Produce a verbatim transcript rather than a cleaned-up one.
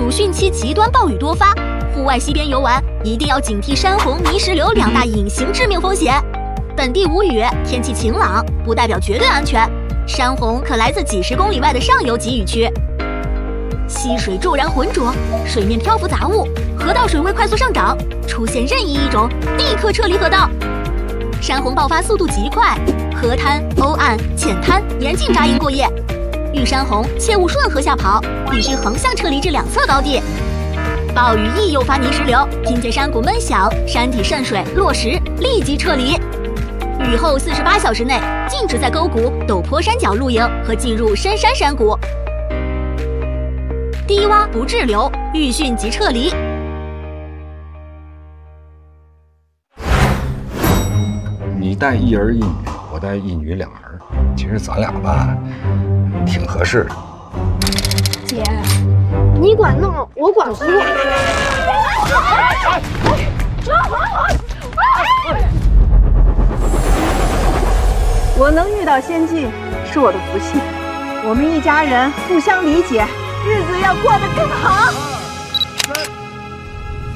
鲁汛期极端暴雨多发，户外溪边游玩一定要警惕山洪、泥石流两大隐形致命风险。本地无雨，天气晴朗，不代表绝对安全，山洪可来自几十公里外的上游集雨区。溪水骤然浑浊，水面漂浮杂物，河道水位快速上涨，出现任意一种，立刻撤离河道。山洪爆发速度极快，河滩、欧岸、浅滩严禁扎营过夜。遇山洪切勿顺河下跑，必须横向撤离至两侧高地。暴雨易诱发泥石流，听见山谷闷响、山体渗水、落石，立即撤离。雨后四十八小时内禁止在沟谷、陡坡山脚露营和进入深山山谷。低洼不滞留，遇汛即撤离。 你带一儿一女，我带一女两儿，其实咱俩吧，挺合适的。 姐，你管弄，我管呼。 我能遇到仙境是我的福气，我们一家人互相理解，日子要过得更好。 二三